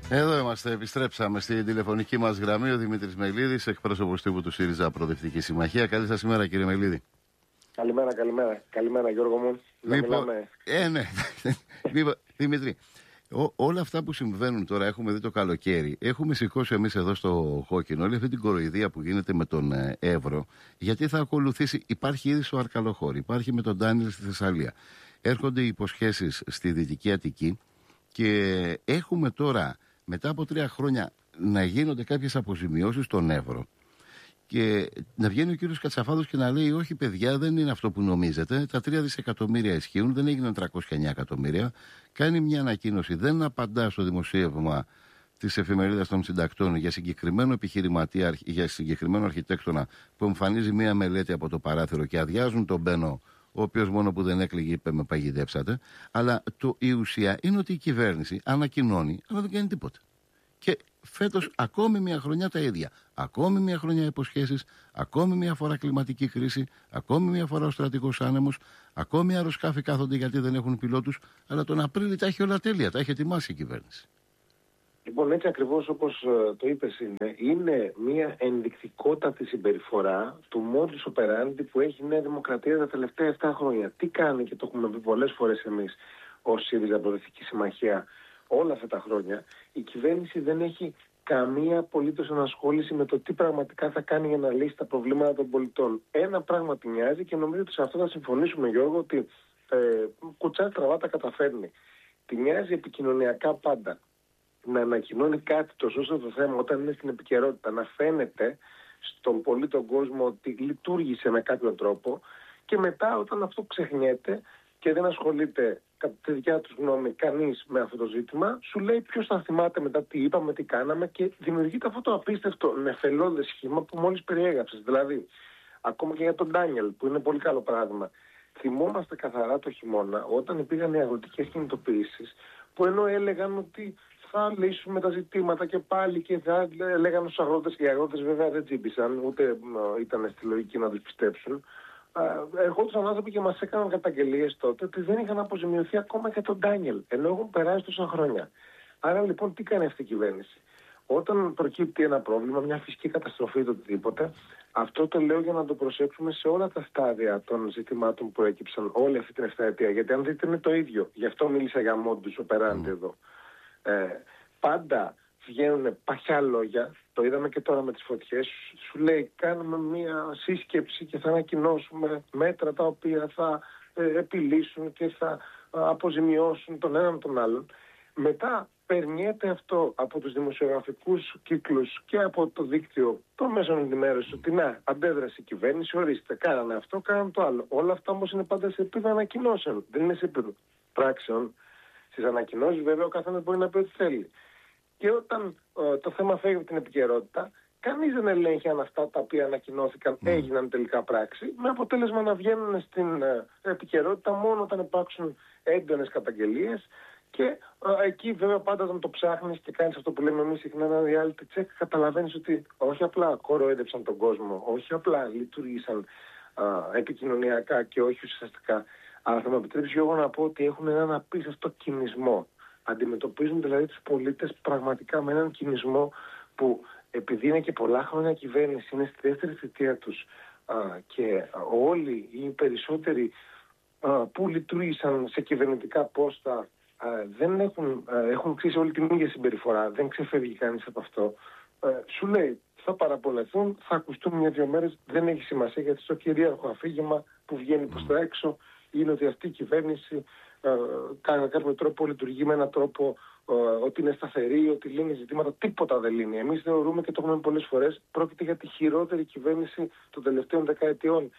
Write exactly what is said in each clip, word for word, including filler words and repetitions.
Εδώ είμαστε, επιστρέψαμε στην τηλεφωνική μας γραμμή. Ο Δημήτρης Μελίδης, εκπρόσωπος τύπου του ΣΥΡΙΖΑ Προοδευτική Συμμαχία. Καλή σας ημέρα, κύριε Μελίδη. Καλημέρα, καλημέρα. Καλημέρα, Γιώργο μου. Μήπω... Ε, ναι. Μήπω... Δημήτρη, ό, όλα αυτά που συμβαίνουν τώρα, έχουμε δει το καλοκαίρι. Έχουμε σηκώσει εμείς εδώ στο Χόκκινο όλη αυτή την κοροϊδία που γίνεται με τον Εύρο. Γιατί θα ακολουθήσει, υπάρχει ήδη στο Αρκαλοχώρι, υπάρχει με τον Ντάνιελ στη Θεσσαλία. Έρχονται οι υποσχέσεις στη Δυτική Αττική και έχουμε τώρα, μετά από τρία χρόνια, να γίνονται κάποιες αποζημιώσεις στον Εύρο. Και να βγαίνει ο κύριος Κατσαφάδος και να λέει: όχι, παιδιά, δεν είναι αυτό που νομίζετε. Τα τρία δισεκατομμύρια ισχύουν, δεν έγιναν τριακόσια εννέα εκατομμύρια. Κάνει μια ανακοίνωση, δεν απαντά στο δημοσίευμα της εφημερίδας των συντακτών για συγκεκριμένο επιχειρηματία, για συγκεκριμένο αρχιτέκτονα που εμφανίζει μια μελέτη από το παράθυρο και αδειάζουν τον Μπένο, ο οποίος μόνο που δεν έκλαιγε είπε: με παγιδέψατε. Αλλά το, η ουσία είναι ότι η κυβέρνηση ανακοινώνει, αλλά δεν κάνει τίποτα. Και φέτος ακόμη μια χρονιά τα ίδια. Ακόμη μια χρονιά υποσχέσεις, ακόμη μια φορά κλιματική κρίση, ακόμη μια φορά ο στρατηγός άνεμος, ακόμη αεροσκάφη κάθονται γιατί δεν έχουν πιλότους, αλλά τον Απρίλιο τα έχει όλα τέλεια, τα έχει ετοιμάσει η κυβέρνηση. Λοιπόν, έτσι ακριβώς όπως το είπες είναι, είναι μια ενδεικτικότατη συμπεριφορά του modus operandi που έχει η Νέα Δημοκρατία τα τελευταία επτά χρόνια. Τι κάνει, και το έχουμε πει πολλές φορές εμείς ως ΣΥΡΙΖΑ Προοδευτική Συμμαχία όλα αυτά τα χρόνια, η κυβέρνηση δεν έχει καμία απολύτως ανασχόληση με το τι πραγματικά θα κάνει για να λύσει τα προβλήματα των πολιτών. Ένα πράγμα τη νοιάζει και νομίζω ότι σε αυτό θα συμφωνήσουμε, Γιώργο, ότι ε, κουτσά τραβά τα καταφέρνει. Τη νοιάζει επικοινωνιακά πάντα να ανακοινώνει κάτι τόσο ώστε το θέμα όταν είναι στην επικαιρότητα να φαίνεται στον πολύ τον κόσμο ότι λειτουργήσε με κάποιον τρόπο, και μετά όταν αυτό ξεχνιέται και δεν ασχολείται κατά τη δικιά του γνώμη κανείς με αυτό το ζήτημα, σου λέει ποιος θα θυμάται μετά τι είπαμε, τι κάναμε, και δημιουργείται αυτό το απίστευτο νεφελώδες σχήμα που μόλις περιέγραψες. Δηλαδή, ακόμα και για τον Ντάνιελ, που είναι πολύ καλό παράδειγμα, θυμόμαστε καθαρά το χειμώνα όταν πήγαν οι αγροτικές κινητοποιήσεις, που ενώ έλεγαν ότι θα λύσουμε τα ζητήματα και πάλι και θα έλεγαν στους αγρότες, και οι αγρότες βέβαια δεν τσίμπησαν, ούτε ήταν στη λογική να τους πιστέψουν. Ερχόντουσαν άνθρωποι και μας έκαναν καταγγελίες τότε ότι δεν είχαν αποζημιωθεί ακόμα και τον Ντάνιελ, ενώ έχουν περάσει τόσα χρόνια. Άρα λοιπόν τι κάνει αυτή η κυβέρνηση? Όταν προκύπτει ένα πρόβλημα, μια φυσική καταστροφή ή το οτιδήποτε, αυτό το λέω για να το προσέξουμε σε όλα τα στάδια των ζητημάτων που προέκυψαν όλη αυτή την εφταετία. Γιατί αν δείτε είναι το ίδιο. Γι' αυτό μίλησα για modus operandi εδώ. Ε, πάντα βγαίνουν παχιά λόγια, το είδαμε και τώρα με τις φωτιές, σου λέει κάνουμε μια σύσκεψη και θα ανακοινώσουμε μέτρα τα οποία θα ε, επιλύσουν και θα ε, αποζημιώσουν τον έναν τον άλλον. Μετά περνιέται αυτό από τους δημοσιογραφικούς κύκλους και από το δίκτυο των μέσων ενημέρωσης ότι να, αντέδρασε η κυβέρνηση, ορίστε, κάνανε αυτό, κάνανε το άλλο. Όλα αυτά όμως είναι πάντα σε επίπεδο ανακοινώσεων, δεν είναι σε επίπεδο πράξεων. Στις ανακοινώσεις βέβαια ο καθένας μπορεί να πει ό,τι θέλει. Και όταν ε, το θέμα φεύγει από την επικαιρότητα, κανείς δεν ελέγχει αν αυτά τα οποία ανακοινώθηκαν mm. έγιναν τελικά πράξη, με αποτέλεσμα να βγαίνουν στην ε, επικαιρότητα μόνο όταν υπάρξουν έντονες καταγγελίες. Και ε, εκεί βέβαια πάντα όταν το ψάχνεις και κάνεις αυτό που λέμε εμείς συχνά ένα reality check, καταλαβαίνεις ότι όχι απλά κοροϊδεύσαν τον κόσμο, όχι απλά λειτουργήσαν ε, επικοινωνιακά και όχι ουσιαστικά, αλλά θα με επιτρέψει εγώ να πω ότι έχουν έναν απίστευτο κινησμό. Αντιμετωπίζουν δηλαδή τους πολίτες πραγματικά με έναν κινησμό που, επειδή είναι και πολλά χρόνια κυβέρνηση, είναι στη δεύτερη θητεία τους α, και όλοι οι περισσότεροι α, που λειτουργήσαν σε κυβερνητικά πόστα α, δεν έχουν, α, έχουν ξύσει όλη την ίδια συμπεριφορά, δεν ξεφεύγει κανείς από αυτό. Α, σου λέει θα παραπονεθούν, θα ακουστούν μια-δυο μέρες, δεν έχει σημασία, γιατί στο κυρίαρχο αφήγημα που βγαίνει προς τα έξω είναι ότι αυτή η κυβέρνηση ε, κάνει κάποιο τρόπο, λειτουργεί με έναν τρόπο ε, ότι είναι σταθερή, ότι λύνει ζητήματα. Τίποτα δεν λύνει. Εμείς θεωρούμε, και το έχουμε πολλές φορές, πρόκειται για τη χειρότερη κυβέρνηση των τελευταίων δεκαετιών.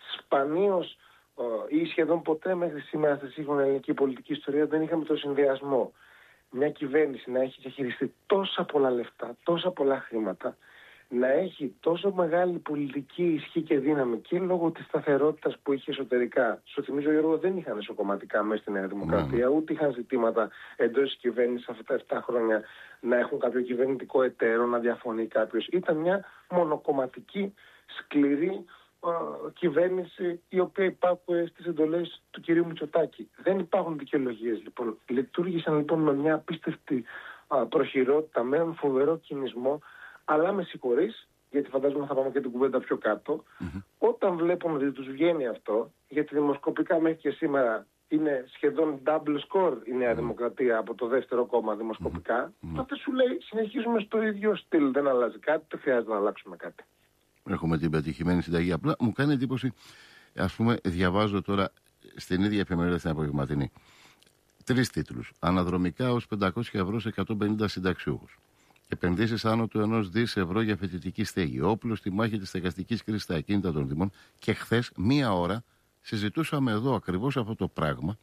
Σπανίως ε, ή σχεδόν ποτέ μέχρι σήμερα στη σύγχρονη ελληνική πολιτική ιστορία δεν είχαμε το συνδυασμό. Μια κυβέρνηση να έχει διαχειριστεί τόσα πολλά λεφτά, τόσα πολλά χρήματα, να έχει τόσο μεγάλη πολιτική ισχύ και δύναμη και λόγω της σταθερότητας που είχε εσωτερικά. Σου θυμίζω, Γιώργο, δεν είχαν εσωκομματικά μέσα στη Νέα Δημοκρατία, mm. ούτε είχαν ζητήματα εντός της κυβέρνησης αυτά τα επτά χρόνια να έχουν κάποιο κυβερνητικό εταίρο, να διαφωνεί κάποιος. Ήταν μια μονοκομματική, σκληρή uh, κυβέρνηση, η οποία υπάκουε στις εντολές του κυρίου Μητσοτάκη. Δεν υπάρχουν δικαιολογίες λοιπόν. Λειτουργήσαν λοιπόν με μια απίστευτη προχειρότητα, με έναν φοβερό κινησμό. Αλλά με συγχωρείς, γιατί φαντάζομαι θα πάμε και την κουβέντα πιο κάτω, mm-hmm. όταν βλέπουμε ότι τους βγαίνει αυτό, γιατί δημοσκοπικά μέχρι και σήμερα είναι σχεδόν double score η Νέα mm-hmm. Δημοκρατία από το δεύτερο κόμμα δημοσκοπικά, mm-hmm. τότε σου λέει συνεχίζουμε στο ίδιο στυλ, δεν αλλάζει κάτι, δεν χρειάζεται να αλλάξουμε κάτι. Έχουμε την πετυχημένη συνταγή. Απλά μου κάνει εντύπωση, ας πούμε, διαβάζω τώρα στην ίδια εφημερίδα στην Απογευματινή. Τρεις τίτλους. Αναδρομικά ως πεντακόσια ευρώ σε εκατόν πενήντα συνταξιούχους. Επενδύσεις άνω του ενός δις ευρώ για φοιτητική στέγη. Όπλο στη μάχη της στεγαστικής κρίσης στα ακίνητα των Δήμων. Και χθες, μία ώρα, συζητούσαμε εδώ ακριβώς αυτό το πράγμα,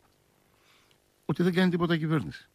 ότι δεν κάνει τίποτα κυβέρνηση.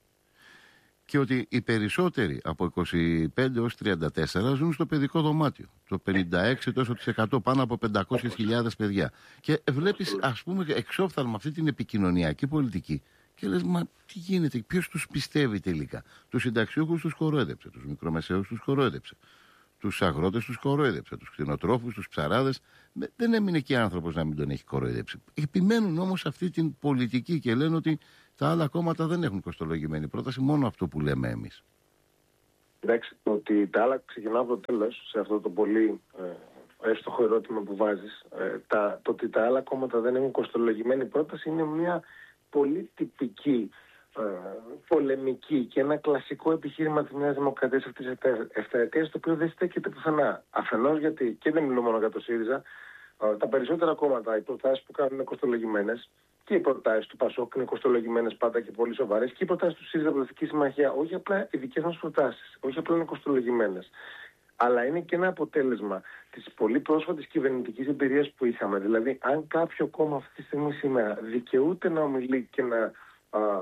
Και ότι οι περισσότεροι από είκοσι πέντε έως τριάντα τέσσερα ζουν στο παιδικό δωμάτιο. Το πενήντα έξι τοις εκατό πάνω από πεντακόσιες χιλιάδες παιδιά. Και βλέπεις, ας πούμε, εξόφθαλμα αυτή την επικοινωνιακή πολιτική. Και λες, μα τι γίνεται, ποιος τους πιστεύει τελικά? Τους συνταξιούχους τους κορόιδεψε, τους μικρομεσαίους τους κορόιδεψε, τους αγρότες τους κορόιδεψε, τους κτηνοτρόφους, τους ψαράδες. Δεν έμεινε και άνθρωπος να μην τον έχει κορόιδεψει. Επιμένουν όμως αυτή την πολιτική και λένε ότι τα άλλα κόμματα δεν έχουν κοστολογημένη πρόταση, μόνο αυτό που λέμε εμείς. Εντάξει, ότι τα άλλα, ξεκινάω από το τέλος, σε αυτό το πολύ ε, εύστοχο ερώτημα που βάζεις, ε, τα, το ότι τα άλλα κόμματα δεν έχουν κοστολογημένη πρόταση είναι μια πολύ τυπική, ε, πολεμική και ένα κλασικό επιχείρημα της Νέας Δημοκρατίας αυτής της εφταετίας, το οποίο δεν στέκεται πουθενά. Αφενός γιατί, και δεν μιλώ μόνο για το ΣΥΡΙΖΑ, ε, τα περισσότερα κόμματα, οι προτάσεις που κάνουν είναι κοστολογημένες, και οι προτάσεις του ΠΑΣΟΚ είναι κοστολογημένες πάντα και πολύ σοβαρές, και οι προτάσεις του ΣΥΡΙΖΑ Προοδευτική Συμμαχία, όχι απλά οι δικές μας προτάσεις, όχι απλά είναι κοστολογημένες, αλλά είναι και ένα αποτέλεσμα της πολύ πρόσφατης κυβερνητικής εμπειρίας που είχαμε. Δηλαδή, αν κάποιο κόμμα αυτή τη στιγμή σήμερα δικαιούται να ομιλεί και να α, α,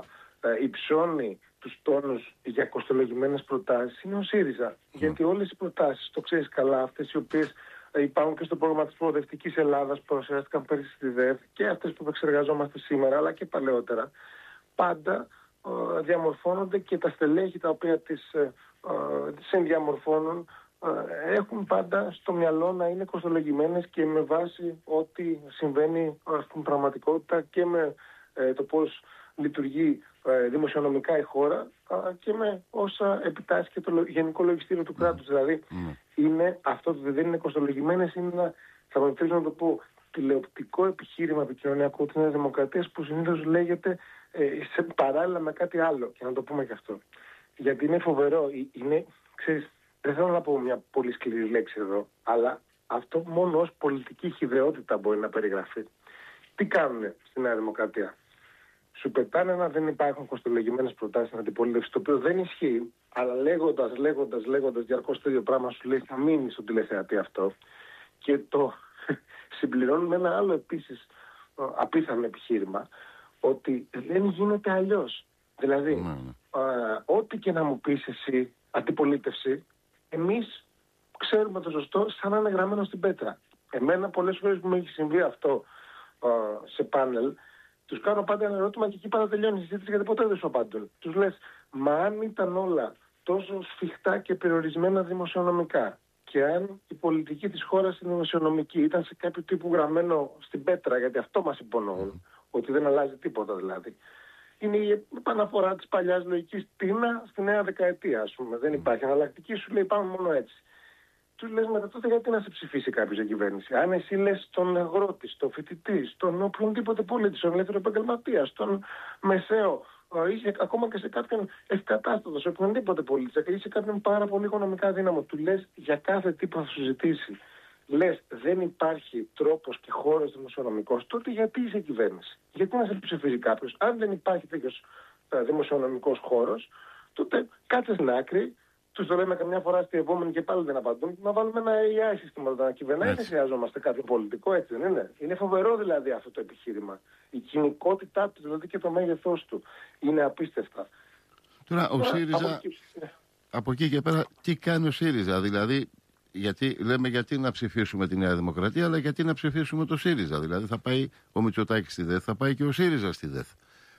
υψώνει τους τόνους για κοστολογημένες προτάσεις, είναι ο ΣΥΡΙΖΑ. Mm. Γιατί όλες οι προτάσεις, το ξέρεις καλά, αυτές οι οποίες υπάρχουν και στο πρόγραμμα της Προοδευτικής Ελλάδας που παρουσιάστηκαν πέρυσι στη ΔΕΔ, και αυτές που εξεργαζόμαστε σήμερα, αλλά και παλαιότερα, πάντα α, διαμορφώνονται, και τα στελέχη τα οποία τις, α, τις ενδιαμορφώνουν έχουν πάντα στο μυαλό να είναι κοστολογημένες και με βάση ό,τι συμβαίνει στην πραγματικότητα και με ε, το πώς λειτουργεί ε, δημοσιονομικά η χώρα ε, και με όσα επιτάσσει και το Γενικό Λογιστήριο του κράτους. Mm. Δηλαδή mm. είναι αυτό το δεν είναι κοστολογημένες, είναι ένα, θα μου επιτρέψω να το πω, τηλεοπτικό επιχείρημα επικοινωνιακό της Νέας Δημοκρατίας που συνήθως λέγεται ε, σε παράλληλα με κάτι άλλο, και να το πούμε και αυτό. Γιατί είναι φοβερό, είναι, ξέρεις, δεν θέλω να πω μια πολύ σκληρή λέξη εδώ, αλλά αυτό μόνο ως πολιτική χυδαιότητα μπορεί να περιγραφεί. Τι κάνουν στη Νέα Δημοκρατία? Σου πετάνε να δεν υπάρχουν κοστολογημένες προτάσεις στην αντιπολίτευση, το οποίο δεν ισχύει, αλλά λέγοντας, λέγοντας, λέγοντας διαρκώς το ίδιο πράγμα σου λέει θα μείνει στον τηλεθεατή αυτό, και το συμπληρώνουν με ένα άλλο επίσης απίθανο επιχείρημα, ότι δεν γίνεται αλλιώς. Δηλαδή, mm. α, ό,τι και να μου πεις εσύ αντιπολίτευση, εμείς ξέρουμε το σωστό σαν να είναι γραμμένο στην πέτρα. Εμένα πολλές φορές που μου έχει συμβεί αυτό α, σε πάνελ, τους κάνω πάντα ένα ερώτημα και εκεί πάντα τελειώνει η συζήτηση, γιατί ποτέ δεν σου απαντούν. Τους λες, μα αν ήταν όλα τόσο σφιχτά και περιορισμένα δημοσιονομικά, και αν η πολιτική της χώρας η δημοσιονομική ήταν σε κάποιο τύπου γραμμένο στην πέτρα, γιατί αυτό μας υπονοούν, mm. ότι δεν αλλάζει τίποτα δηλαδή. Είναι η επαναφορά της παλιάς λογικής τίνα στη νέα δεκαετία, ας πούμε. Δεν υπάρχει αναλλακτική, σου λέει πάμε μόνο έτσι. Του λες μετά τότε γιατί να σε ψηφίσει κάποιος για κυβέρνηση? Αν εσύ λες τον αγρότη, τον φοιτητή, τον οποιονδήποτε πολίτη, τον ελεύθερο επαγγελματία, τον μεσαίο, ή ακόμα και σε κάποιον ευκατάστατο, σε οποιονδήποτε πολίτη, ή σε κάποιον πάρα πολύ οικονομικά δύναμο, του λες για κάθε τι που θα σου ζητήσει, λες δεν υπάρχει τρόπος και χώρος δημοσιονομικός, τότε γιατί είσαι κυβέρνηση? Γιατί να σε ψηφίζει κάποιος? Αν δεν υπάρχει τέτοιος ε, δημοσιονομικός χώρος, τότε κάτσε στην άκρη, τους το λέμε καμιά φορά στη επόμενη και πάλι δεν απαντούν, να βάλουμε ένα έι άι σύστημα να κυβερνάει, δεν χρειαζόμαστε κάποιο πολιτικό, έτσι δεν είναι? Είναι φοβερό δηλαδή αυτό το επιχείρημα. Η κοινικότητά του, δηλαδή και το μέγεθός του, είναι απίστευτα. Τώρα ο ΣΥΡΙΖΑ, από εκεί, από εκεί και πέρα, τι κάνει ο ΣΥΡΙΖΑ? Δηλαδή, γιατί, λέμε γιατί να ψηφίσουμε τη Νέα Δημοκρατία, αλλά γιατί να ψηφίσουμε το ΣΥΡΙΖΑ? Δηλαδή θα πάει ο Μητσοτάκης στη ΔΕΘ, θα πάει και ο ΣΥΡΙΖΑ στη ΔΕΘ.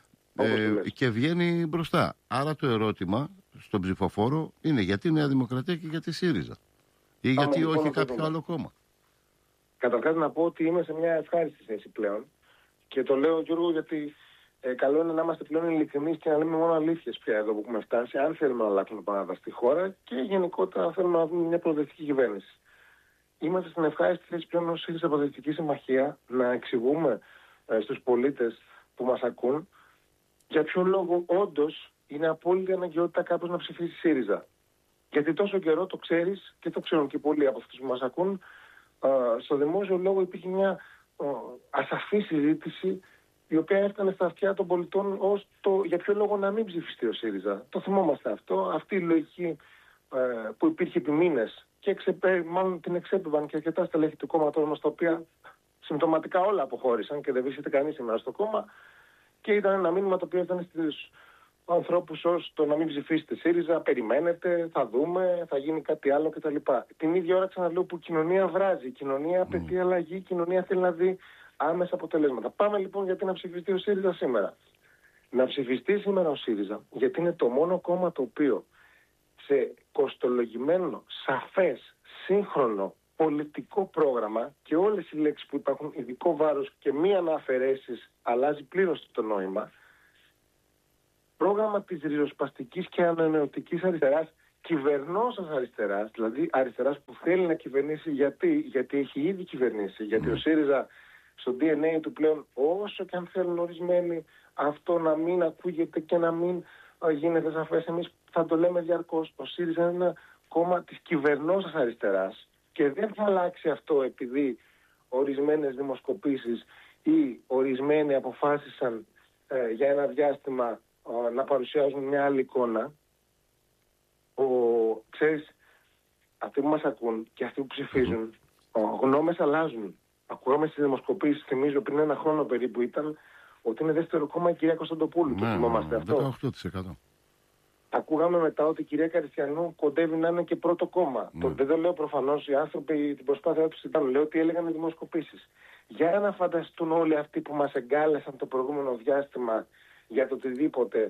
Ε, και βγαίνει μπροστά. Άρα το ερώτημα στον ψηφοφόρο είναι γιατί Νέα Δημοκρατία και γιατί ΣΥΡΙΖΑ? Ή Πάμε γιατί λοιπόν όχι κάποιο δούμε. άλλο κόμμα? Καταρχάς να πω ότι είμαι σε μια ευχάριστη θέση πλέον. Και το λέω, Γιώργο, γιατί Ε, καλό είναι να είμαστε πλέον ειλικρινείς και να λέμε μόνο αλήθειες πια εδώ που έχουμε φτάσει, αν θέλουμε να αλλάξουμε πράγματα στη χώρα και γενικότερα αν θέλουμε να δούμε μια προοδευτική κυβέρνηση. Είμαστε στην ευχάριστη θέση πλέον ως ΣΥΡΙΖΑ Προοδευτική Συμμαχία να εξηγούμε ε, στους πολίτες που μας ακούν για ποιο λόγο όντως είναι απόλυτη αναγκαιότητα κάποιος να ψηφίσει ΣΥΡΙΖΑ. Γιατί τόσο καιρό το ξέρεις και το ξέρουν και πολλοί από αυτούς που μας ακούν, ε, στο δημόσιο λόγο υπήρχε μια ε, ασαφή συζήτηση η οποία έφτανε στα αυτιά των πολιτών ως το για ποιο λόγο να μην ψηφιστεί ο ΣΥΡΙΖΑ. Το θυμόμαστε αυτό, αυτή η λογική ε, που υπήρχε επί μήνες και εξεπέ, μάλλον την εξέπευαν και αρκετά στελέχη του κόμματος μας, τα οποία συμπτωματικά όλα αποχώρησαν και δεν βρίσκεται κανείς σήμερα στο κόμμα, και ήταν ένα μήνυμα το οποίο ήταν στους ανθρώπους ως το να μην ψηφίσετε ΣΥΡΙΖΑ, περιμένετε, θα δούμε, θα γίνει κάτι άλλο κτλ. Την ίδια ώρα ξαναλέω που η κοινωνία βράζει, η κοινωνία απαιτεί mm. αλλαγή, η κοινωνία θέλει να δει άμεσα αποτελέσματα. Πάμε λοιπόν γιατί να ψηφιστεί ο ΣΥΡΙΖΑ σήμερα. Να ψηφιστεί σήμερα ο ΣΥΡΙΖΑ γιατί είναι το μόνο κόμμα το οποίο σε κοστολογημένο, σαφές, σύγχρονο πολιτικό πρόγραμμα, και όλες οι λέξεις που υπάρχουν ειδικό βάρος και μη αναφερέσεις αλλάζει πλήρως το νόημα, πρόγραμμα της ριζοσπαστικής και ανανεωτικής αριστεράς, κυβερνώσας αριστεράς, δηλαδή αριστεράς που θέλει να κυβερνήσει. Γιατί, γιατί έχει ήδη κυβερνήσει, γιατί ο ΣΥΡΙΖΑ στο ντι εν έι του πλέον, όσο και αν θέλουν ορισμένοι αυτό να μην ακούγεται και να μην γίνεται σαφές, εμείς θα το λέμε διαρκώς, ο ΣΥΡΙΖΑ είναι ένα κόμμα της κυβερνώσας αριστεράς και δεν θα αλλάξει αυτό επειδή ορισμένες δημοσκοπήσεις ή ορισμένοι αποφάσισαν ε, για ένα διάστημα ε, να παρουσιάζουν μια άλλη εικόνα. Ο, ξέρεις, αυτοί που μας ακούν και αυτοί που ψηφίζουν, ο, γνώμες αλλάζουν. Ακούγαμε στις δημοσκοπήσεις, θυμίζω πριν ένα χρόνο περίπου ήταν, ότι είναι δεύτερο κόμμα η κυρία Κωνσταντοπούλου. Ναι, το θυμόμαστε αυτό. δεκαοκτώ τοις εκατό. Ακούγαμε μετά ότι η κυρία Καριστιανού κοντεύει να είναι και πρώτο κόμμα. Ναι. Το, δεν το λέω προφανώς, οι άνθρωποι την προσπάθειά τους ήταν, λέω ότι έλεγαν οι δημοσκοπήσεις. Για να φανταστούν όλοι αυτοί που μας εγκάλεσαν το προηγούμενο διάστημα για το οτιδήποτε,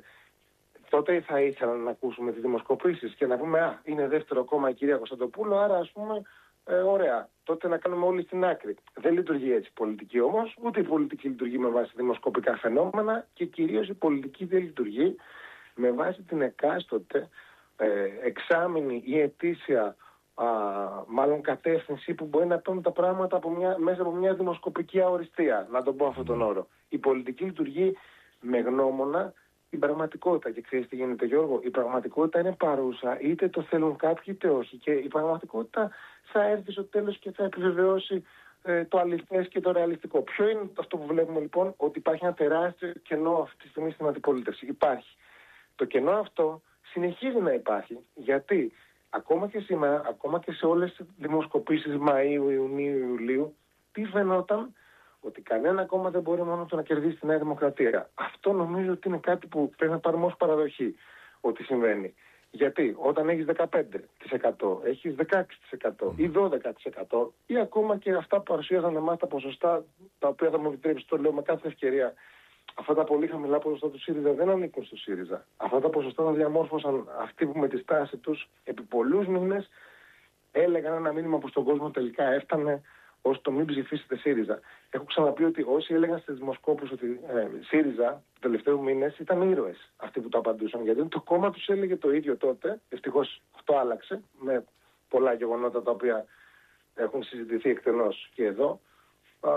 τότε θα ήθελαν να ακούσουμε τις δημοσκοπήσεις και να πούμε, α, είναι δεύτερο κόμμα η κυρία Κωνσταντοπούλου, άρα ας πούμε, ε, ωραία, τότε να κάνουμε όλοι στην άκρη. Δεν λειτουργεί έτσι η πολιτική όμως, ούτε η πολιτική λειτουργεί με βάση δημοσκοπικά φαινόμενα και κυρίως η πολιτική δεν λειτουργεί με βάση την εκάστοτε ε, εξάμηνη ή ετήσια α, μάλλον κατεύθυνση που μπορεί να παίρνουν τα πράγματα από μια, μέσα από μια δημοσκοπική αοριστία, να τον πω αυτόν τον όρο. Η πολιτική λειτουργεί με γνώμονα την πραγματικότητα. Και ξέρεις τι γίνεται, Γιώργο, η πραγματικότητα είναι παρούσα, είτε το θέλουν κάποιοι είτε όχι. Και η πραγματικότητα θα έρθει στο τέλος και θα επιβεβαιώσει ε, το αληθές και το ρεαλιστικό. Ποιο είναι αυτό που βλέπουμε λοιπόν? Ότι υπάρχει ένα τεράστιο κενό αυτή τη στιγμή στην αντιπολίτευση. Υπάρχει. Το κενό αυτό συνεχίζει να υπάρχει. Γιατί ακόμα και σήμερα, ακόμα και σε όλες τις δημοσκοπήσεις Μαΐου, Ιουνίου, Ιουλίου, τι φαινόταν? Ότι κανένα κόμμα δεν μπορεί μόνο του να κερδίσει τη Νέα Δημοκρατία. Αυτό νομίζω ότι είναι κάτι που πρέπει να πάρουμε ως παραδοχή ότι συμβαίνει. Γιατί όταν έχεις δεκαπέντε τοις εκατό, έχεις δεκαέξι τοις εκατό ή δώδεκα τοις εκατό ή ακόμα και αυτά που παρουσίαζαν εμάς τα ποσοστά, τα οποία θα μου επιτρέψει, το λέω με κάθε ευκαιρία, αυτά τα πολύ χαμηλά ποσοστά του ΣΥΡΙΖΑ δεν ανήκουν στο ΣΥΡΙΖΑ. Αυτά τα ποσοστά τα διαμόρφωσαν αυτοί που με τη στάση τους επί πολλούς μήνες έλεγαν ένα μήνυμα που στον κόσμο τελικά έφτανε ως το μην ψηφίσετε ΣΥΡΙΖΑ. Έχω ξαναπεί ότι όσοι έλεγαν στις δημοσκόπους ότι ε, ΣΥΡΙΖΑ τους τελευταίους μήνες ήταν ήρωες αυτοί που το απαντούσαν. Γιατί το κόμμα τους έλεγε το ίδιο τότε. Ευτυχώς αυτό άλλαξε με πολλά γεγονότα τα οποία έχουν συζητηθεί εκτενώς και εδώ. Α,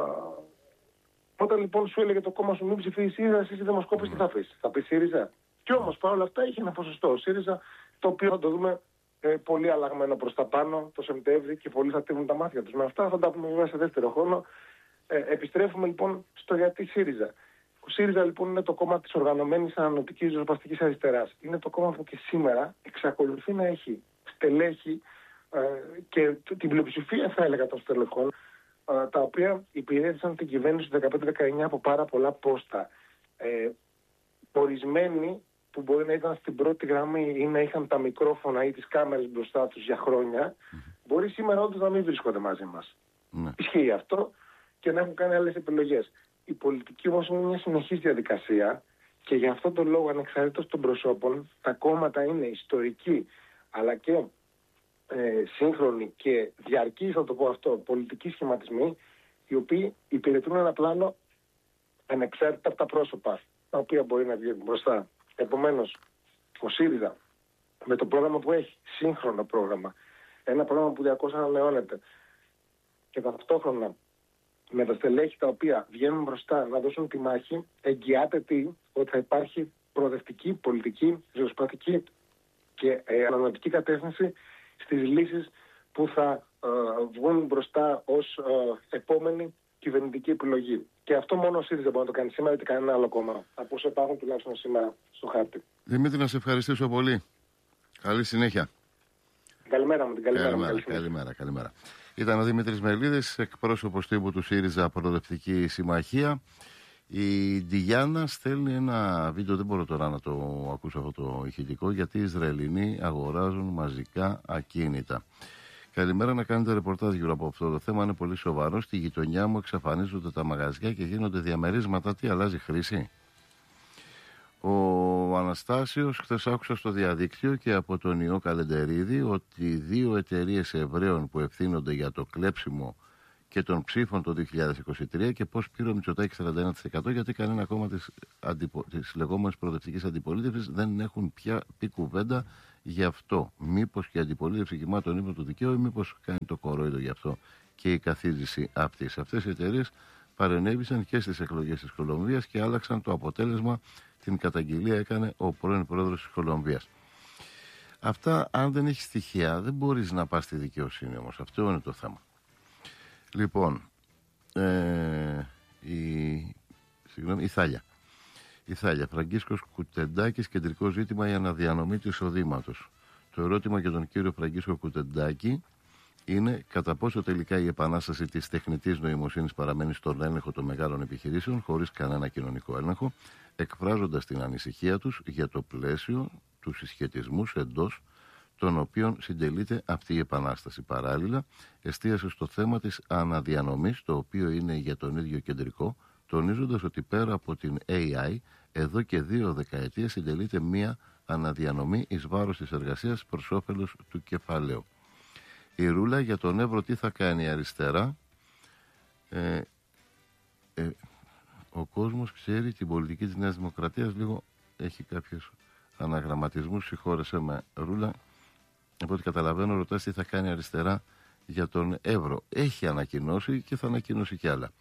όταν λοιπόν σου έλεγε το κόμμα σου μην ψηφίσει ΣΥΡΙΖΑ, εσύ στη δημοσκόπηση τι θα πεις? Θα πεις ΣΥΡΙΖΑ? Και όμως παρόλα αυτά είχε ένα ποσοστό ΣΥΡΙΖΑ, το οποίο θα το δούμε Ε, πολύ αλλαγμένο προς τα πάνω το Σεπτέμβρη και πολλοί θα τύβουν τα μάτια τους. Με αυτά θα τα πούμε βέβαια σε δεύτερο χρόνο. Ε, επιστρέφουμε λοιπόν στο γιατί ΣΥΡΙΖΑ. Ο ΣΥΡΙΖΑ λοιπόν είναι το κόμμα της οργανωμένης ανανοτικής ριζοσπαστικής αριστεράς. Είναι το κόμμα που και σήμερα εξακολουθεί να έχει στελέχη ε, και την πλειοψηφία θα έλεγα των στελεχών ε, τα οποία υπηρέτησαν την κυβέρνηση του δεκαπέντε δεκαεννιά από πάρα πολλά πόστα. Ε, ορισμένοι που μπορεί να ήταν στην πρώτη γραμμή ή να είχαν τα μικρόφωνα ή τις κάμερες μπροστά τους για χρόνια, mm-hmm. μπορεί σήμερα όντως να μην βρίσκονται μαζί μας. Mm-hmm. Ισχύει αυτό και να έχουν κάνει άλλες επιλογές. Η πολιτική όμως είναι μια συνεχής διαδικασία και για αυτόν τον λόγο, ανεξαρτήτως των προσώπων, τα κόμματα είναι ιστορικοί αλλά και ε, σύγχρονοι και διαρκείς, θα το πω αυτό, πολιτικοί σχηματισμοί, οι οποίοι υπηρετούν ένα πλάνο ανεξάρτητα από τα πρόσωπα. τα οποία μπορεί να βγουν μπροστά. Επομένως, ο ΣΥΡΙΖΑ με το πρόγραμμα που έχει, σύγχρονο πρόγραμμα, ένα πρόγραμμα που διαρκώς ανανεώνεται και ταυτόχρονα με τα στελέχη τα οποία βγαίνουν μπροστά να δώσουν τη μάχη, εγγυάται τι, ότι θα υπάρχει προοδευτική, πολιτική, ριζοσπαστική και ε, ανανεωτική κατεύθυνση στις λύσεις που θα ε, βγουν μπροστά ως ε, επόμενη κυβερνητική επιλογή. Και αυτό μόνο ο ΣΥΡΙΖΑ μπορεί να το κάνει σήμερα, γιατί κανένα άλλο κόμμα από όσο υπάρχουν τουλάχιστον σήμερα στο χάρτη. Δημήτρη, να σε ευχαριστήσω πολύ. Καλή συνέχεια. Καλημέρα μου, την καλημέρα, καλημέρα, μου. Καλημέρα, καλημέρα. Ήταν ο Δημήτρης Μελίδης, εκπρόσωπος τύπου του ΣΥΡΙΖΑ Προοδευτική Συμμαχία. Η Ντιγιάννα στέλνει ένα βίντεο, δεν μπορώ τώρα να το ακούσω αυτό το ηχητικό, γιατί οι Ισραηλινοί αγοράζουν μαζικά ακίνητα. Καλημέρα, να κάνετε ρεπορτάζ γύρω από αυτό το θέμα. Είναι πολύ σοβαρό. Στη γειτονιά μου εξαφανίζονται τα μαγαζιά και γίνονται διαμερίσματα. Τι αλλάζει χρήση? Ο Αναστάσιος, χθες άκουσα στο διαδίκτυο και από τον Ιώ Καλεντερίδη ότι δύο εταιρείες Εβραίων που ευθύνονται για το κλέψιμο και των ψήφων το δύο χιλιάδες είκοσι τρία και πώς πήρε ο Μητσοτάκης σαράντα ένα τοις εκατό, γιατί κανένα κόμμα της, αντιπο... της λεγόμενης προοδευτικής αντιπολίτευσης δεν έχουν πια πει κουβέντα γι' αυτό. Μήπως και η αντιπολίτευση κοιμά τον ύπνο του δικαίου ή μήπως κάνει το κορόιδο γι' αυτό και η καθίζηση αυτής. Αυτές οι εταιρείες παρενέβησαν και στις εκλογές της Κολομβίας και άλλαξαν το αποτέλεσμα. Την καταγγελία έκανε ο πρώην πρόεδρος της Κολομβίας. Αυτά, αν δεν έχει στοιχεία, δεν μπορείς να πας στη δικαιοσύνη όμως. Αυτό είναι το θέμα. Λοιπόν, ε, η, συγγνώμη, η Θάλια. Η Θάλια. Φραγκίσκος Κουτεντάκης, κεντρικό ζήτημα η αναδιανομή του εισοδήματος. Το ερώτημα για τον κύριο Φραγκίσκο Κουτεντάκη είναι κατά πόσο τελικά η επανάσταση της τεχνητής νοημοσύνης παραμένει στον έλεγχο των μεγάλων επιχειρήσεων χωρίς κανένα κοινωνικό έλεγχο, εκφράζοντας την ανησυχία τους για το πλαίσιο, τους συσχετισμούς εντός των οποίων συντελείται αυτή η επανάσταση. Παράλληλα, εστίασε στο θέμα της αναδιανομής, το οποίο είναι για τον ίδιο κεντρικό, τονίζοντας ότι πέρα από την έι άι, εδώ και δύο δεκαετίες συντελείται μία αναδιανομή εις βάρος της εργασίας προς όφελος του κεφαλαίου. Η Ρούλα για τον Εύρο τι θα κάνει η αριστερά. Ε, ε, ο κόσμος ξέρει την πολιτική της Νέας Δημοκρατίας, λίγο έχει κάποιους αναγραμματισμούς, συγχώρεσέ με Ρούλα. Από ό,τι καταλαβαίνω ρωτάς τι θα κάνει η αριστερά για τον Εύρο. Έχει ανακοινώσει και θα ανακοινώσει κι άλλα.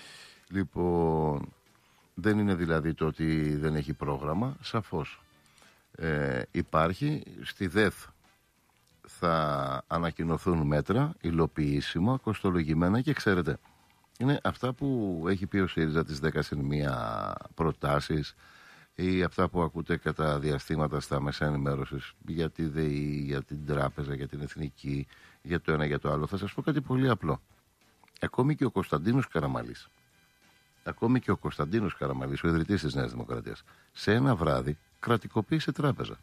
Λοιπόν, δεν είναι δηλαδή το ότι δεν έχει πρόγραμμα, σαφώς ε, υπάρχει. Στη ΔΕΘ θα ανακοινωθούν μέτρα υλοποιήσιμα, κοστολογημένα και ξέρετε, είναι αυτά που έχει πει ο ΣΥΡΙΖΑ τις δέκα συν μία προτάσεις ή αυτά που ακούτε κατά διαστήματα στα μέσα ενημέρωσης για τη ΔΕΗ, για την τράπεζα, για την εθνική, για το ένα για το άλλο. Θα σας πω κάτι πολύ απλό. Ακόμη και ο Κωνσταντίνος Καραμαλής, ακόμη και ο Κωνσταντίνος Καραμαλής, ο ιδρυτής της Νέας Δημοκρατίας, σε ένα βράδυ κρατικοποίησε τράπεζα.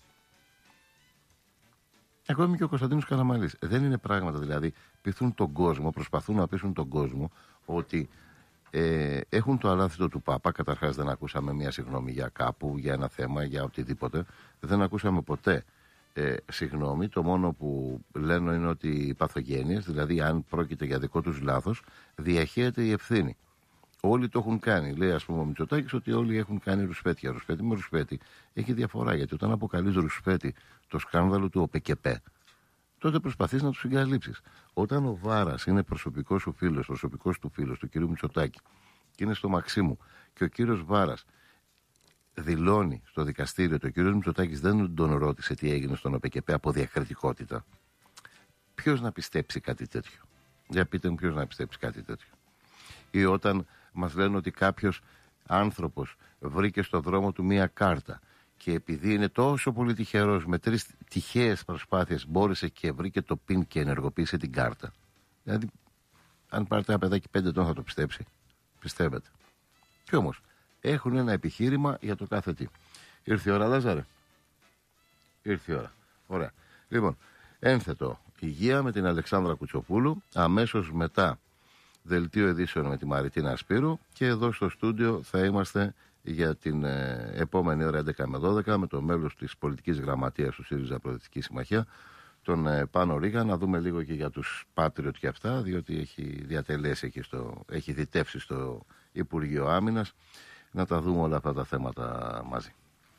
Ακόμη και ο Κωνσταντίνος Καραμαλής. Δεν είναι πράγματα δηλαδή. Πειθούν τον κόσμο, προσπαθούν να πείσουν τον κόσμο ότι ε, έχουν το αλάθητο του Πάπα. Καταρχάς δεν ακούσαμε μια συγγνώμη για κάπου, για ένα θέμα, για οτιδήποτε. Δεν ακούσαμε ποτέ ε, συγγνώμη. Το μόνο που λένε είναι ότι οι παθογένειες, δηλαδή αν πρόκειται για δικό τους λάθος, διαχέεται η ευθύνη. Όλοι το έχουν κάνει. Λέει, ας πούμε, ο Μητσοτάκης ότι όλοι έχουν κάνει ρουσφέτια. Ρουσφέτη με ρουσφέτη έχει διαφορά. Γιατί όταν αποκαλείς ρουσφέτη το σκάνδαλο του ΟΠΕΚΕΠΕ, τότε προσπαθείς να του συγκαλύψεις. Όταν ο Βάρας είναι προσωπικός σου φίλος, προσωπικός του φίλος, του κ. Μητσοτάκη, και είναι στο Μαξίμου, και ο κύριος Βάρας δηλώνει στο δικαστήριο ότι ο κ. Μητσοτάκης δεν τον ρώτησε τι έγινε στον ΟΠΕΚΕΠΕ από διακριτικότητα, ποιος να πιστέψει κάτι τέτοιο? Για πείτε μου, ποιος να πιστέψει κάτι τέτοιο? Ή όταν μας λένε ότι κάποιος άνθρωπος βρήκε στο δρόμο του μία κάρτα και επειδή είναι τόσο πολύ τυχερός, με τρεις τυχαίες προσπάθειες μπόρεσε και βρήκε το πιν και ενεργοποίησε την κάρτα. Δηλαδή, αν πάρετε ένα παιδάκι πέντε ετών θα το πιστέψει? Πιστεύετε? Και όμως, έχουν ένα επιχείρημα για το κάθε τι. Ήρθε η ώρα, Λάζαρε. Ήρθε η ώρα. Ωραία. Λοιπόν, ένθετο υγεία με την Αλεξάνδρα Κουτσοπούλου, αμέσως μετά δελτίο ειδήσεων με τη Μαριτίνα Σπύρου και εδώ στο στούντιο θα είμαστε για την ε, επόμενη ώρα έντεκα με δώδεκα με το μέλος της πολιτικής γραμματείας του ΣΥΡΙΖΑ Προοδευτική Συμμαχία, τον ε, Πάνο Ρίγα, να δούμε λίγο και για τους Patriot και αυτά, διότι έχει διατελέσει εκεί στο, έχει διτεύσει στο Υπουργείο Άμυνας. να τα δούμε όλα αυτά τα θέματα μαζί.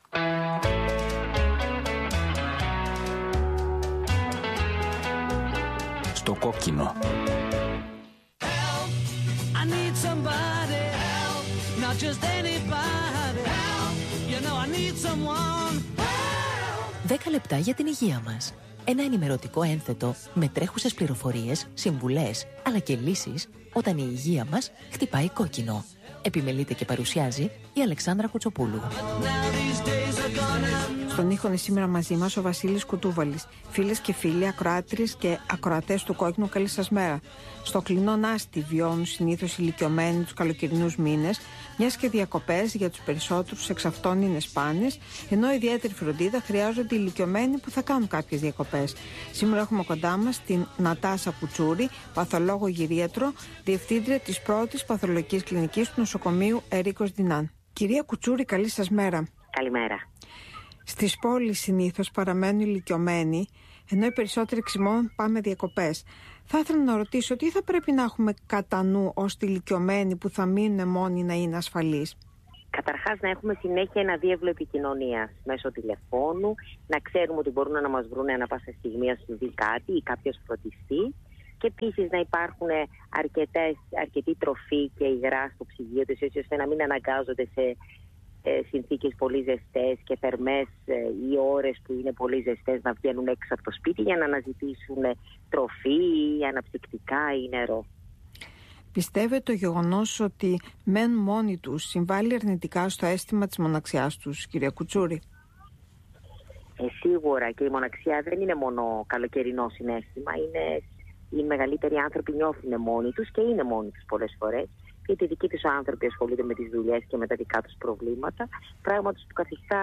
Στο κόκκινο. Δέκα λεπτά για την υγεία μας. Ένα ενημερωτικό ένθετο με τρέχουσες πληροφορίες, συμβουλές, αλλά και λύσεις όταν η υγεία μας χτυπάει κόκκινο. Επιμελείται και παρουσιάζει η Αλεξάνδρα Κουτσοπούλου. Στον ήχο είναι σήμερα μαζί μας ο Βασίλης Κουτούβαλης. Φίλες και φίλοι, ακροάτριες και ακροατές του Κόκκινου, καλή σας μέρα. Στο κλεινό Νάστη βιώνουν συνήθως ηλικιωμένοι τους καλοκαιρινούς μήνες, μιας και διακοπές για τους περισσότερους εξ αυτών είναι σπάνιες, ενώ ιδιαίτερη φροντίδα χρειάζονται οι ηλικιωμένοι που θα κάνουν κάποιες διακοπές. Σήμερα έχουμε κοντά μας την Νατάσα Κουτσούρη, παθολόγο γυρίατρο, διευθύντρια της πρώτης παθολογικής κλινικής του νοσοκομείου Ερίκος Δινάν. Κυρία Κουτσούρη, καλή σας μέρα. Καλημέρα. Στις πόλεις συνήθως παραμένουν ηλικιωμένοι, ενώ οι περισσότεροι εξημών πάμε διακοπές. Θα ήθελα να ρωτήσω τι θα πρέπει να έχουμε κατά νου ώστε οι ηλικιωμένοι που θα μείνουν μόνοι να είναι ασφαλείς. Καταρχάς, να έχουμε συνέχεια ένα διεύλο επικοινωνίας μέσω τηλεφώνου, να ξέρουμε ότι μπορούν να μας βρουν ανά πάσα στιγμή να συμβεί κάτι ή κάποιος φροντιστή. Και επίσης να υπάρχουν αρκετές, αρκετή τροφή και υγρά στο ψυγείο τους, έτσι ώστε να μην αναγκάζονται σε ε, συνθήκες πολύ ζεστές και θερμές ε, ή ώρες που είναι πολύ ζεστές να βγαίνουν έξω από το σπίτι για να αναζητήσουν τροφή ή αναψυκτικά ή νερό. Πιστεύετε το γεγονός ότι μένουν μόνοι τους συμβάλλει αρνητικά στο αίσθημα της μοναξιάς τους, κυρία Κουτσούρη? Ε, σίγουρα, και η μοναξιά δεν είναι μόνο καλοκαιρινό συναίσθημα, είναι... Οι μεγαλύτεροι άνθρωποι νιώθουν μόνοι τους και είναι μόνοι τους πολλές φορές, γιατί οι δικοί τους άνθρωποι ασχολούνται με τις δουλειές και με τα δικά τους προβλήματα, πράγμα τους που καθιστά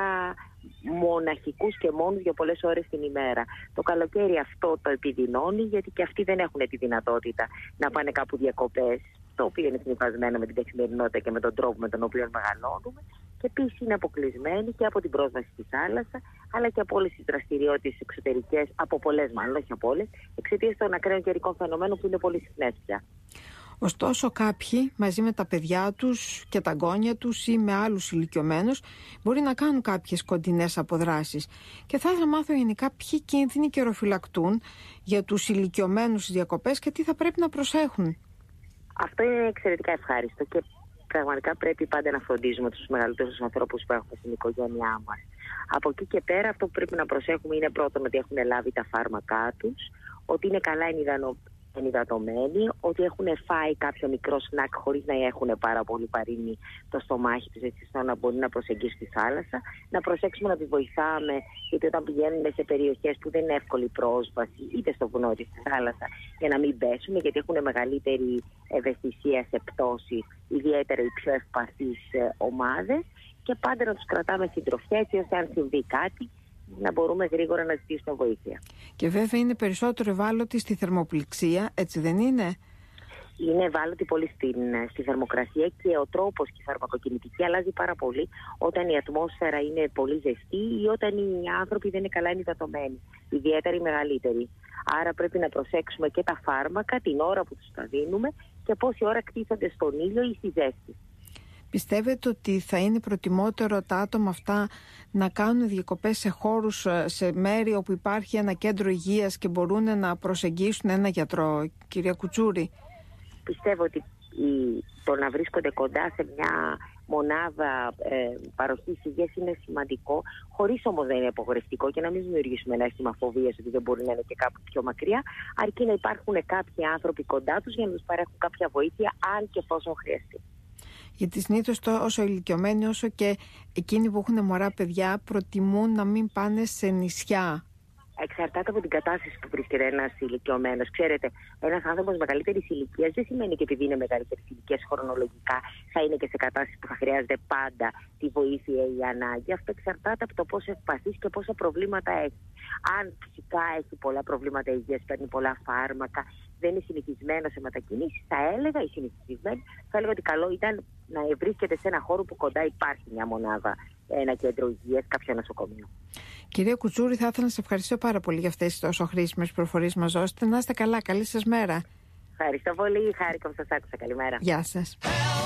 μοναχικούς και μόνους για πολλές ώρες την ημέρα. Το καλοκαίρι αυτό το επιδεινώνει, γιατί και αυτοί δεν έχουν τη δυνατότητα να πάνε κάπου διακοπές, το οποίο είναι συνυφασμένο με την καθημερινότητα και με τον τρόπο με τον οποίο μεγαλώνουμε. Και επίσης είναι αποκλεισμένοι και από την πρόσβαση στη θάλασσα, αλλά και από όλες τις δραστηριότητες εξωτερικές, από πολλές μάλλον, όχι από όλες, εξαιτίας των ακραίων καιρικών φαινομένων που είναι πολύ συχνές πια. Ωστόσο, κάποιοι μαζί με τα παιδιά τους και τα γόνια τους ή με άλλους ηλικιωμένους μπορεί να κάνουν κάποιες κοντινές αποδράσεις. Και θα ήθελα να μάθω γενικά ποιοι κίνδυνοι καιροφυλακτούν για τους ηλικιωμένους στις διακοπές και τι θα πρέπει να προσέχουν. Αυτό είναι εξαιρετικά ευχάριστο και πραγματικά πρέπει πάντα να φροντίζουμε τους μεγαλύτερους ανθρώπους που έχουμε στην οικογένειά μας. Από εκεί και πέρα, αυτό που πρέπει να προσέχουμε είναι πρώτον ότι έχουν λάβει τα φάρμακά τους, ότι είναι καλά ενυδατωμένοι, ότι έχουν φάει κάποιο μικρό σνακ χωρίς να έχουν πάρα πολύ παρίνει το στομάχι τους, έτσι ώστε να μπορεί να προσεγγίσει τη θάλασσα. Να προσέξουμε να τις βοηθάμε, γιατί όταν πηγαίνουν σε περιοχές που δεν είναι εύκολη πρόσβαση, είτε στο βουνό είτε στη θάλασσα, για να μην πέσουν, γιατί έχουν μεγαλύτερη ευαισθησία σε πτώσεις, ιδιαίτερα οι πιο ευπαθείς ομάδες, και πάντα να τους κρατάμε συντροφιά, έτσι ώστε αν συμβεί κάτι να μπορούμε γρήγορα να ζητήσουμε βοήθεια. Και βέβαια είναι περισσότερο ευάλωτοι στη θερμοπληξία, έτσι δεν είναι? Είναι ευάλωτοι πολύ στην, στη θερμοκρασία και ο τρόπος και η φαρμακοκινητική αλλάζει πάρα πολύ όταν η ατμόσφαιρα είναι πολύ ζεστή ή όταν οι άνθρωποι δεν είναι καλά ενυδατωμένοι, ιδιαίτερα οι μεγαλύτεροι. Άρα πρέπει να προσέξουμε και τα φάρμακα, την ώρα που τους τα δίνουμε και πόση ώρα κτίζονται στον ήλιο ή στη ζέστη. Πιστεύετε ότι θα είναι προτιμότερο τα άτομα αυτά να κάνουν διακοπές σε χώρους, σε μέρη όπου υπάρχει ένα κέντρο υγείας και μπορούν να προσεγγίσουν ένα γιατρό, κυρία Κουτσούρη? Πιστεύω ότι η, το να βρίσκονται κοντά σε μια μονάδα ε, παροχής υγείας είναι σημαντικό, χωρίς όμως να είναι απογορευτικό και να μην δημιουργήσουμε ένα αίσθημα φοβίας ότι δεν μπορεί να είναι και κάπου πιο μακριά, αρκεί να υπάρχουν κάποιοι άνθρωποι κοντά τους για να τους παρέχουν κάποια βοήθεια, αν και εφόσον χρειαστεί. Γιατί συνήθως όσο ηλικιωμένοι όσο και εκείνοι που έχουν μωρά παιδιά προτιμούν να μην πάνε σε νησιά. Εξαρτάται από την κατάσταση που βρίσκεται ένας ηλικιωμένος. Ξέρετε, ένας άνθρωπος μεγαλύτερης ηλικίας δεν σημαίνει και επειδή είναι μεγαλύτερης ηλικίας χρονολογικά θα είναι και σε κατάσταση που θα χρειάζεται πάντα τη βοήθεια ή η ανάγκη. Αυτό εξαρτάται από το πόσο ευπαθής και πόσα προβλήματα έχει. Αν φυσικά έχει πολλά προβλήματα υγείας, παίρνει πολλά φάρμακα, δεν είναι συνηθισμένο σε μετακινήσεις, θα έλεγα, ή συνηθισμένη, θα έλεγα ότι καλό ήταν να βρίσκεται σε ένα χώρο που κοντά υπάρχει μια μονάδα, ένα κέντρο υγείας, κάποιο νοσοκομείο. Κυρία Κουτσούρη, θα ήθελα να σας ευχαριστώ πάρα πολύ για αυτές τις τόσο χρήσιμες προφορίες μας δώσετε. Να είστε καλά, καλή σας μέρα. Ευχαριστώ πολύ, χάρηκα που σας άκουσα. Καλημέρα. Γεια σας.